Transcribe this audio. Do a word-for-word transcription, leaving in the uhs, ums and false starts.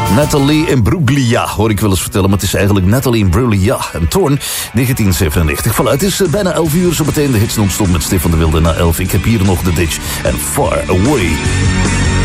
Nathalie Imbruglia, hoor ik wel eens vertellen, maar het is eigenlijk Nathalie Imbruglia. En Thorn, negentien zevenennegentig. Voilà, het is bijna elf uur, zo meteen de hits non-stop met Stefan de Wilde na elf. Ik heb hier nog The Ditch en Far Away.